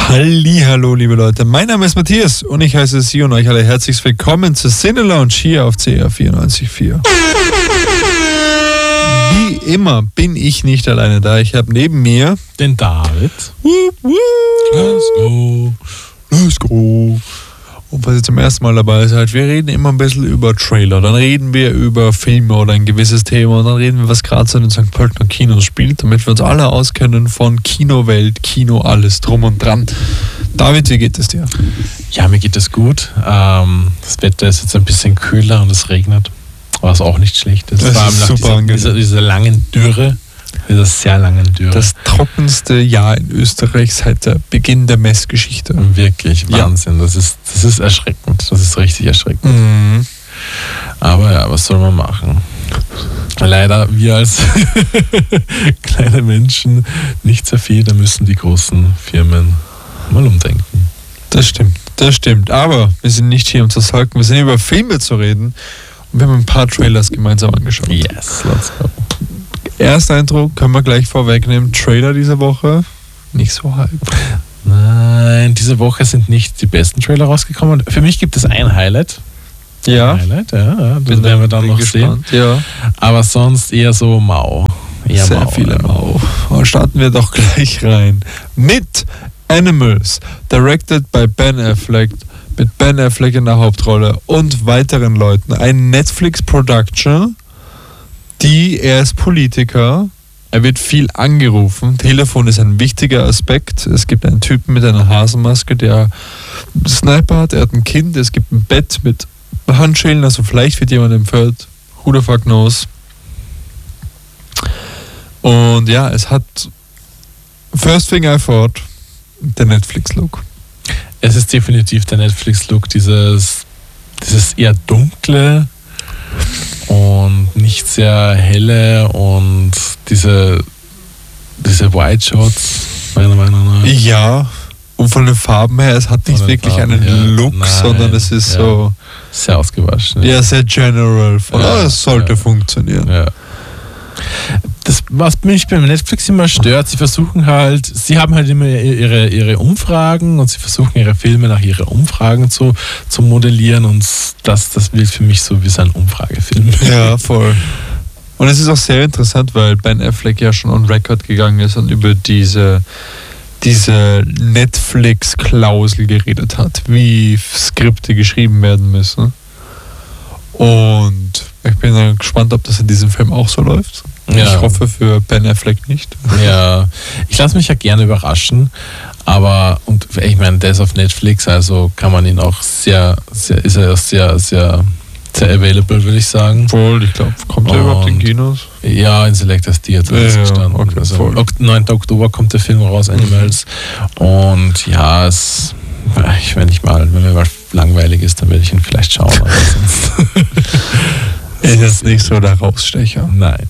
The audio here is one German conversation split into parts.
Hallihallo, liebe Leute. Mein Name ist Matthias und ich heiße Sie und euch alle herzlich willkommen zur Cine Lounge hier auf CR 94.4. Wie immer bin ich nicht alleine da. Ich habe neben mir den David. Let's go. Let's go. Und was ihr zum ersten Mal dabei seid, wir reden immer ein bisschen über Trailer, dann reden wir über Filme oder ein gewisses Thema und dann reden wir, was gerade so in den St. Pöltener Kinos spielt, damit wir uns alle auskennen von Kinowelt, Kino, alles drum und dran. David, wie geht es dir? Ja, mir geht es gut. Das Wetter ist jetzt ein bisschen kühler und es regnet, was auch nicht schlecht ist. Das vor allem ist nach super dieser langen Dürre. Dieser sehr langen Dürre. Das trockenste Jahr in Österreich seit der Beginn der Messgeschichte. Wirklich, Wahnsinn. Ja. Das ist erschreckend. Das ist richtig erschreckend. Mhm. Aber ja, was soll man machen? Leider, wir als kleine Menschen nicht sehr viel, da müssen die großen Firmen mal umdenken. Das stimmt. Aber wir sind nicht hier, um zu sagen, wir sind hier über Filme zu reden und wir haben ein paar Trailers gemeinsam angeschaut. Yes, let's go. Ersteindruck können wir gleich vorwegnehmen. Trailer diese Woche, nicht so hype. Nein, diese Woche sind nicht die besten Trailer rausgekommen. Für mich gibt es ein Highlight. Ja. Das werden wir dann noch gespannt. Sehen. Ja. Aber sonst eher so mau. Eher sehr mau, viele mau. Aber starten wir doch gleich rein. Mit Animals, directed by Ben Affleck, mit Ben Affleck in der Hauptrolle und weiteren Leuten. Ein Netflix-Production. Er ist Politiker, er wird viel angerufen, Telefon ist ein wichtiger Aspekt, es gibt einen Typen mit einer Hasenmaske, der Sniper hat, er hat ein Kind, es gibt ein Bett mit Handschellen, also vielleicht wird jemand empört, who the fuck knows. Und ja, es hat first thing I thought, der Netflix-Look. Es ist definitiv der Netflix-Look, dieses eher dunkle und nicht sehr helle und diese White Shots, meiner Meinung nach. Ja, und von den Farben her, es hat nicht wirklich einen Look, sondern es ist so sehr ausgewaschen. Ja, sehr general. Es sollte funktionieren. Ja. Das, was mich beim Netflix immer stört, sie haben halt immer ihre Umfragen und sie versuchen ihre Filme nach ihren Umfragen zu modellieren und das wirkt für mich so wie so ein Umfragefilm. Ja, voll. Und es ist auch sehr interessant, weil Ben Affleck ja schon on record gegangen ist und über diese Netflix-Klausel geredet hat, wie Skripte geschrieben werden müssen. Und ich bin dann gespannt, ob das in diesem Film auch so läuft. Ja. Ich hoffe für Ben Affleck nicht. Ja, ich lasse mich ja gerne überraschen, aber ich meine, der ist auf Netflix, also kann man ihn auch ist er sehr, sehr, sehr available, würde ich sagen. Voll, ich glaube, kommt er überhaupt in Kinos? Ja, in Selectors Theater ist gestanden. Okay, also 9. Oktober kommt der Film raus, Animals. Und ja, wenn mir mal langweilig ist, dann werde ich ihn vielleicht schauen. Aber sonst ist jetzt nicht so der Rausstecher. Nein.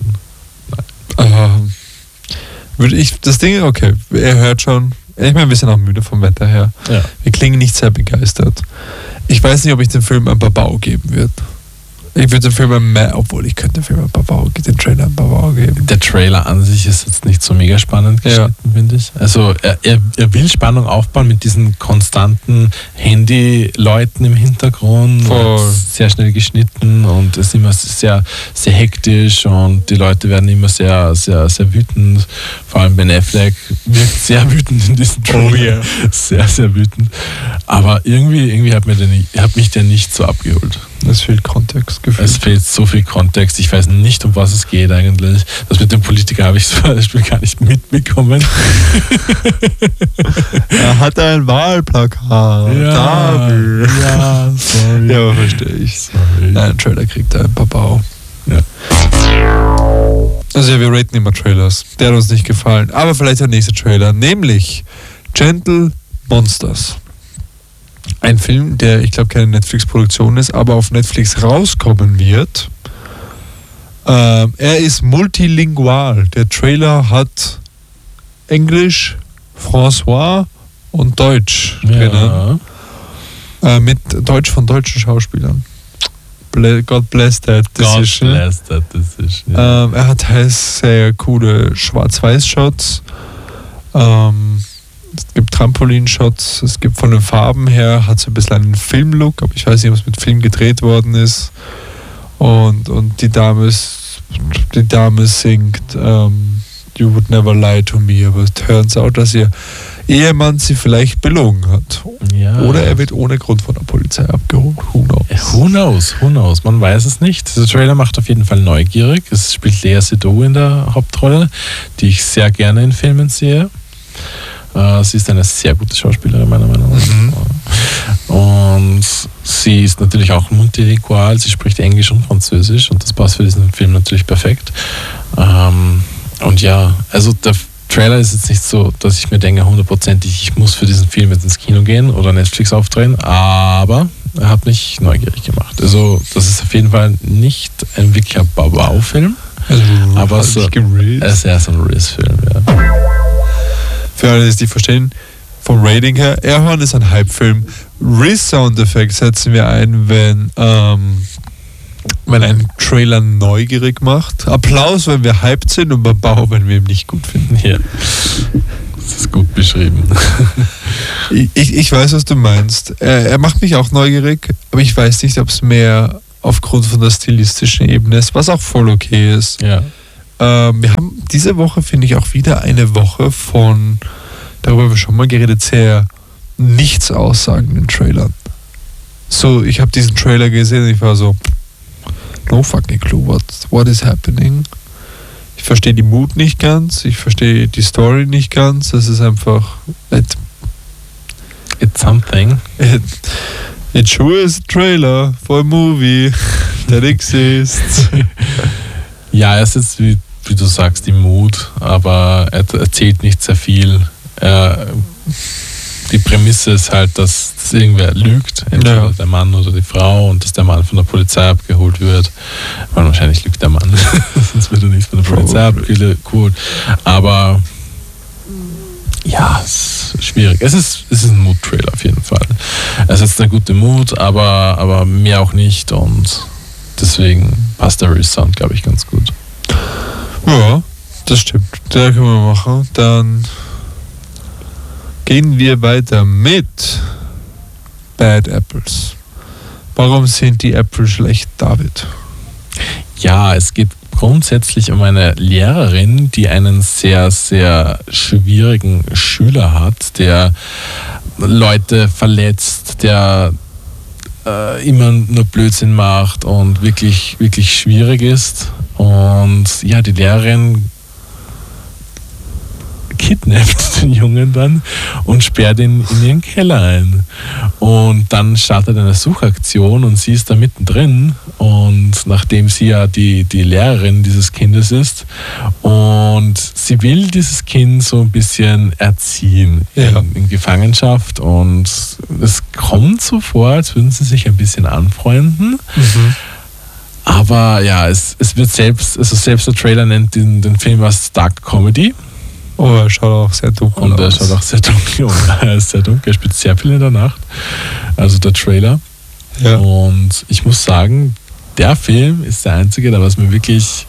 Das Ding, okay, ihr hört schon, ich meine, wir sind auch müde vom Wetter her. Ja. Wir klingen nicht sehr begeistert. Ich weiß nicht, ob ich dem Film ein Babau geben würde. Ich würde den Film ich könnte den Trailer ein Babau geben. Der Trailer an sich ist jetzt nicht so mega spannend geschnitten, finde ich. Also er will Spannung aufbauen mit diesen konstanten Handy-Leuten im Hintergrund. Sehr schnell geschnitten und es ist immer sehr, sehr hektisch und die Leute werden immer sehr, sehr, sehr wütend. Vor allem Ben Affleck wirkt sehr wütend in diesem Trailer. Oh yeah. Sehr, sehr wütend. Aber irgendwie hat mich der nicht so abgeholt. Es fehlt Kontext. Es fehlt so viel Kontext. Ich weiß nicht, um was es geht eigentlich. Das mit dem Politiker habe ich zum Beispiel gar nicht mitbekommen. Er hat ein Wahlplakat. Ja, sorry. Ja, verstehe ich. Sorry. Nein, Trailer kriegt ein Babau. Ja. Also ja, wir raten immer Trailers. Der hat uns nicht gefallen. Aber vielleicht der nächste Trailer, nämlich Gentle Monsters. Ein Film, der, ich glaube, keine Netflix-Produktion ist, aber auf Netflix rauskommen wird. Er ist multilingual. Der Trailer hat Englisch, François und Deutsch drinnen. Mit Deutsch von deutschen Schauspielern. God bless that decision. God bless that decision. Ja. Er hat sehr coole Schwarz-Weiß-Shots. Es gibt Trampolinshots. Es gibt von den Farben her, hat so ein bisschen einen Filmlook, aber ich weiß nicht, ob es mit Film gedreht worden ist. Und die Dame singt You Would Never Lie to Me, aber es turns out, dass ihr Ehemann sie vielleicht belogen hat. Ja. Oder er wird ohne Grund von der Polizei abgeholt. Who knows? Man weiß es nicht. Dieser Trailer macht auf jeden Fall neugierig. Es spielt Lea Seydoux in der Hauptrolle, die ich sehr gerne in Filmen sehe. Sie ist eine sehr gute Schauspielerin, meiner Meinung nach. Und sie ist natürlich auch multilingual. Sie spricht Englisch und Französisch und das passt für diesen Film natürlich perfekt. Und ja, also der Trailer ist jetzt nicht so, dass ich mir denke, 100%, ich muss für diesen Film jetzt ins Kino gehen oder Netflix aufdrehen, aber er hat mich neugierig gemacht. Also das ist auf jeden Fall nicht ein wirklicher Wow-Film, aber es ist eher so ein Riz-Film, ja. Für alle, die es nicht verstehen, vom Rating her, Airhorn ist ein Hype-Film. Riz-Soundeffekt setzen wir ein, wenn ein Trailer neugierig macht. Applaus, wenn wir hyped sind und Babau, wenn wir ihn nicht gut finden. Ja, das ist gut beschrieben. Ich weiß, was du meinst. Er macht mich auch neugierig, aber ich weiß nicht, ob es mehr aufgrund von der stilistischen Ebene ist, was auch voll okay ist. Ja. Wir haben diese Woche, finde ich, auch wieder eine Woche von, darüber haben wir schon mal geredet, sehr nichts aussagenden Trailern. So, ich habe diesen Trailer gesehen und ich war so, no fucking clue, what is happening? Ich verstehe die Mood nicht ganz, ich verstehe die Story nicht ganz, es ist einfach it's something. It sure is a trailer for a movie that exists. Ja, es ist, wie du sagst, die Mood, aber er erzählt nicht sehr viel. Die Prämisse ist halt, dass irgendwer lügt, entweder der Mann oder die Frau, und dass der Mann von der Polizei abgeholt wird. Weil wahrscheinlich lügt der Mann, sonst wird er nicht von der Polizei abgeholt. Aber ja, es ist schwierig. Es ist ein Mood-Trailer auf jeden Fall. Es ist eine gute Mood, aber mehr auch nicht, und deswegen passt der Riz-Sound, glaube ich, ganz gut. Ja, das stimmt. Da können wir machen. Dann gehen wir weiter mit Bad Apples. Warum sind die Äpfel schlecht, David? Ja, es geht grundsätzlich um eine Lehrerin, die einen sehr, sehr schwierigen Schüler hat, der Leute verletzt, der immer nur Blödsinn macht und wirklich, wirklich schwierig ist. Und ja, die Lehrerin kidnappt den Jungen dann und sperrt ihn in ihren Keller ein. Und dann startet eine Suchaktion und sie ist da mittendrin, und nachdem sie ja die Lehrerin dieses Kindes ist, und sie will dieses Kind so ein bisschen erziehen in Gefangenschaft, und es kommt so vor, als würden sie sich ein bisschen anfreunden. Aber ja, es wird selbst der Trailer nennt den Film als Dark Comedy. Oh, er schaut auch sehr dunkel aus. Und er schaut auch sehr dunkel aus. Er ist sehr dunkel, er spielt sehr viel in der Nacht. Also der Trailer. Ja. Und ich muss sagen, der Film ist der einzige, der mir wirklich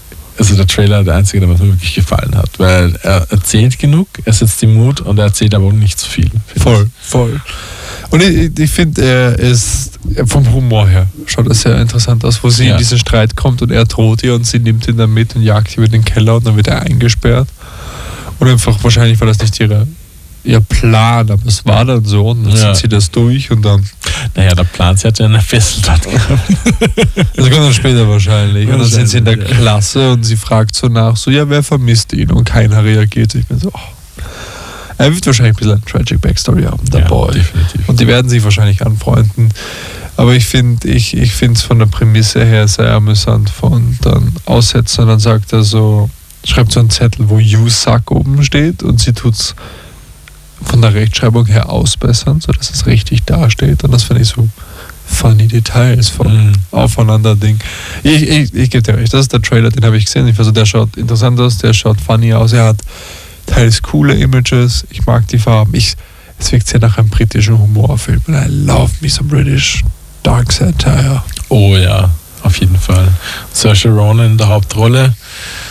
gefallen hat. Weil er erzählt genug, er setzt die Mut, und er erzählt aber auch nicht zu viel. Voll. Und ich finde, er ist vom Humor her schaut das sehr interessant aus, wo sie in diesen Streit kommt und er droht ihr und sie nimmt ihn dann mit und jagt ihn über den Keller, und dann wird er eingesperrt. Und einfach, wahrscheinlich war das nicht ihr Plan, aber es war dann so, und dann zieht sie das durch, und dann... Naja, der Plan, sie hat ja eine Fesseltat gehabt. Das kommt dann später wahrscheinlich. Und dann sind sie in der Klasse und sie fragt so nach, so, ja, wer vermisst ihn? Und keiner reagiert. Ich bin so, er wird wahrscheinlich ein bisschen eine tragic Backstory haben, der Boy. Definitiv. Und die werden sich wahrscheinlich anfreunden. Aber ich finde es von der Prämisse her sehr amüsant, von dann Aussetzer, und dann sagt er so, schreibt so einen Zettel, wo You Suck oben steht, und sie tut es von der Rechtschreibung her ausbessern, sodass es richtig dasteht, und das finde ich so funny Details von Aufeinander-Ding. Ich gebe dir recht, das ist der Trailer, den habe ich gesehen. Ich war so, der schaut interessant aus, der schaut funny aus, er hat teils coole Images, ich mag die Farben, es wirkt sehr nach einem britischen Humorfilm, und I love me some British Dark Satire. Oh ja, auf jeden Fall. Saoirse Ronan in der Hauptrolle.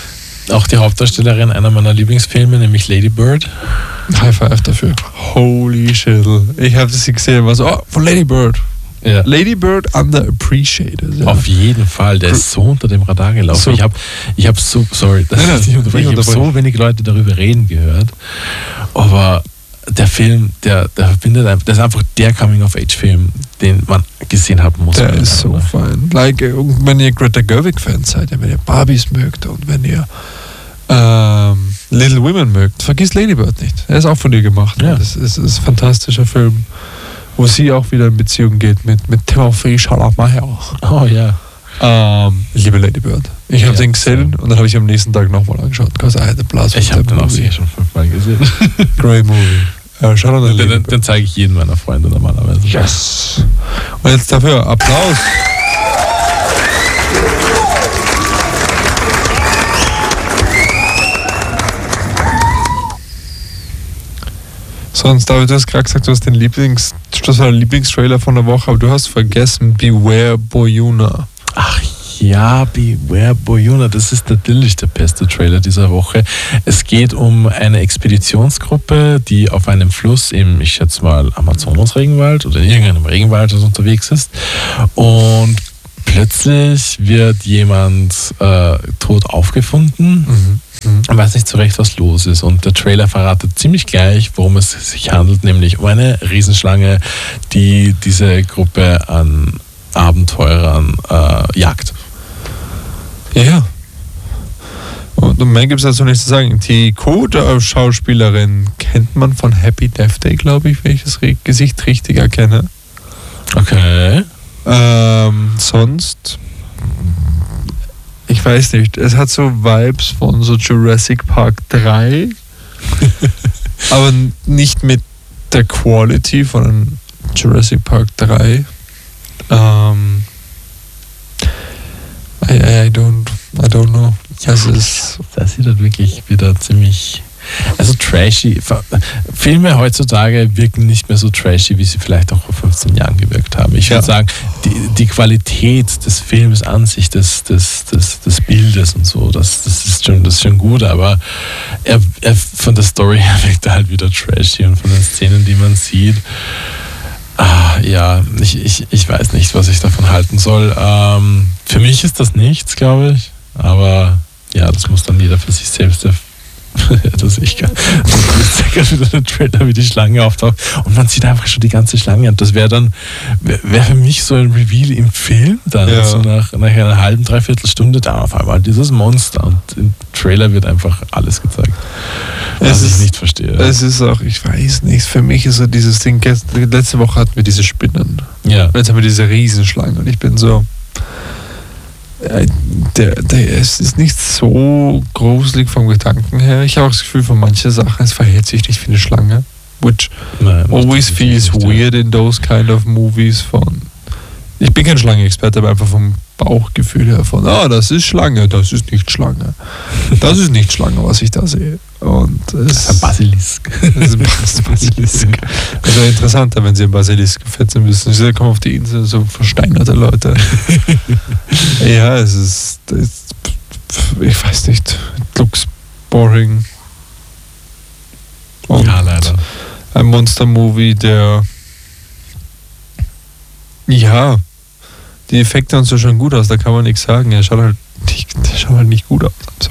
Auch die Hauptdarstellerin einer meiner Lieblingsfilme, nämlich Lady Bird. High Five dafür. Holy shit. Ich habe sie gesehen und war so, von Lady Bird. Ja. Lady Bird underappreciated. Ja. Auf jeden Fall, der ist so unter dem Radar gelaufen. So. Ich habe so, sorry, ich habe so wenig Leute darüber reden gehört. Aber der Film, der ist einfach der Coming-of-Age-Film, den man gesehen haben muss. Der ist so fein. Like, wenn ihr Greta Gerwig-Fans seid, wenn ihr Barbies mögt und wenn ihr Little Women mögt, vergiss Lady Bird nicht. Er ist auch von ihr gemacht. Ja. Das ist ein fantastischer Film, wo sie auch wieder in Beziehung geht mit Timothy Chalamet. Oh ja. Ich liebe Lady Bird. Ich habe den gesehen und dann habe ich am nächsten Tag nochmal angeschaut. Ich habe den auch sicher schon 5-mal gesehen. Great Movie. Den zeige ich jedem meiner Freunde normalerweise. Yes. Und jetzt dafür Applaus. Sonst, David, du hast gerade gesagt, du hast das war der Lieblingstrailer von der Woche, aber du hast vergessen Beware Boyuna. Ach ja, Beware Boyuna, das ist natürlich der beste Trailer dieser Woche. Es geht um eine Expeditionsgruppe, die auf einem Fluss im, ich schätze mal, Amazonas-Regenwald oder in irgendeinem Regenwald unterwegs ist. Und plötzlich wird jemand tot aufgefunden. Man weiß nicht so recht, was los ist. Und der Trailer verratet ziemlich gleich, worum es sich handelt, nämlich um eine Riesenschlange, die diese Gruppe an Abenteurern jagt. Ja. Und mehr gibt es dazu nicht zu sagen. Die Co-Schauspielerin kennt man von Happy Death Day, glaube ich, wenn ich das Gesicht richtig erkenne. Okay. Sonst... Ich weiß nicht, es hat so Vibes von so Jurassic Park 3, aber nicht mit der Quality von Jurassic Park 3. I don't know. Das sieht halt wirklich wieder ziemlich... Also trashy. Filme heutzutage wirken nicht mehr so trashy, wie sie vielleicht auch vor 15 Jahren gewirkt haben. Ich würde sagen, die Qualität des Films an sich, des Bildes und so, das ist schon gut, aber er von der Story her wirkt er halt wieder trashy und von den Szenen, die man sieht, ich weiß nicht, was ich davon halten soll. Für mich ist das nichts, glaube ich, aber ja, das muss dann jeder für sich selbst das ich kann. Und wieder der Trailer, wie die Schlange auftaucht. Und man sieht einfach schon die ganze Schlange. Und das wäre für mich so ein Reveal im Film dann. Ja. So nach einer halben, dreiviertel Stunde da auf einmal dieses Monster. Und im Trailer wird einfach alles gezeigt. Was ich nicht verstehe. Es ist auch, ich weiß nicht, für mich ist so dieses Ding, letzte Woche hatten wir diese Spinnen. Ja. Jetzt haben wir diese Riesenschlange. Und ich bin so... es ist nicht so gruselig vom Gedanken her. Ich habe auch das Gefühl, von manchen Sachen, es verhält sich nicht wie eine Schlange. Which always feels weird in those kind of movies. Ich bin kein Schlangenexperte, aber einfach vom Bauchgefühl her von, das ist Schlange, das ist nicht Schlange. Das ist nicht Schlange, was ich da sehe. Und das ist ein Basilisk. Das ist ein Basilisk. Das wäre interessanter, wenn sie einen Basilisk fetzen müssen. Sie kommen auf die Insel, so versteinerte Leute. Ja, es ist, ich weiß nicht, it looks boring. Und ja, leider. Ein Monster-Movie, der die Effekte und so schon gut aus, da kann man nichts sagen. Der schaut halt nicht gut aus.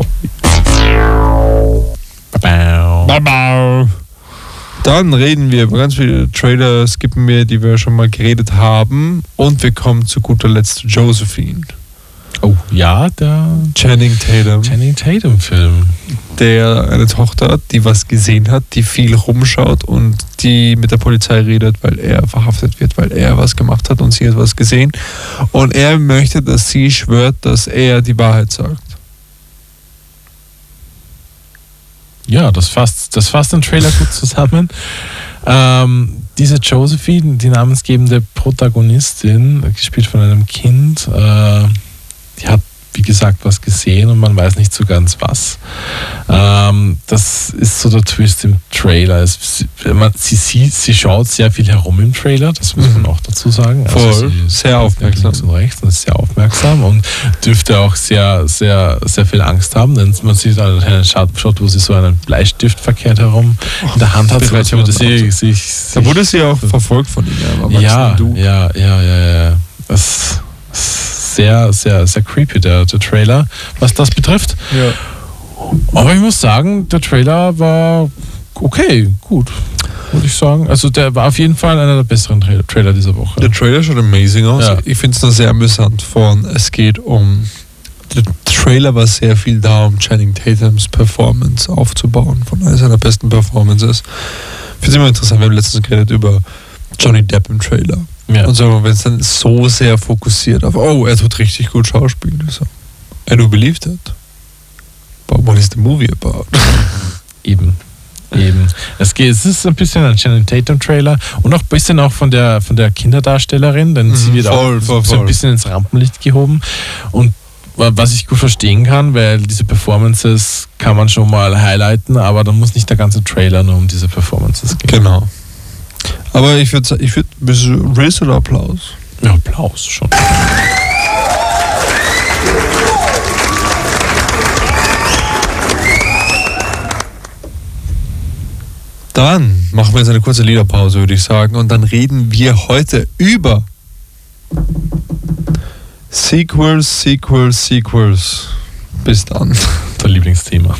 Sorry. Dann reden wir über ganz viele Trailer, skippen wir, die wir schon mal geredet haben. Und wir kommen zu guter Letzt zu Josephine. Oh ja, der Channing Tatum Film. Der eine Tochter hat, die was gesehen hat, die viel rumschaut und die mit der Polizei redet, weil er verhaftet wird, weil er was gemacht hat und sie hat was gesehen. Und er möchte, dass sie schwört, dass er die Wahrheit sagt. Ja, das fasst den Trailer gut zusammen. Diese Josephine, die namensgebende Protagonistin, gespielt von einem Kind, die hat wie gesagt, was gesehen und man weiß nicht so ganz was. Das ist so der Twist im Trailer. Sie schaut sehr viel herum im Trailer, das muss man auch dazu sagen. Voll, also sehr aufmerksam. Links und rechts und ist sehr aufmerksam und dürfte auch sehr, sehr, sehr viel Angst haben, denn man sieht einen Shot, wo sie so einen Bleistift verkehrt herum in der Hand hat. Da wurde sie auch verfolgt von ihm. Ja. Das sehr, sehr, sehr creepy, der Trailer, was das betrifft. Ja. Aber ich muss sagen, der Trailer war okay, gut, würde ich sagen. Also der war auf jeden Fall einer der besseren Trailer dieser Woche. Der Trailer schaut amazing aus. Ja. Ich finde es noch sehr amüsant. Es geht um... Der Trailer war sehr viel da, um Channing Tatums Performance aufzubauen, von einer seiner besten Performances. Ich finde es immer interessant, wir haben letztens geredet über Johnny Depp im Trailer. Ja. Und so, wenn es dann so sehr fokussiert auf, er tut richtig gut Schauspielen. So. I do believe that. But what is the movie about? Eben. Es ist ein bisschen ein Channing Tatum Trailer und auch ein bisschen auch von der Kinderdarstellerin, denn sie wird auch so ein bisschen ins Rampenlicht gehoben. Und was ich gut verstehen kann, weil diese Performances kann man schon mal highlighten, aber dann muss nicht der ganze Trailer nur um diese Performances gehen. Genau. Aber ich würde Riss oder Applaus? Ja, Applaus schon. Dann machen wir jetzt eine kurze Liederpause, würde ich sagen. Und dann reden wir heute über Sequels. Bis dann. Dein Lieblingsthema.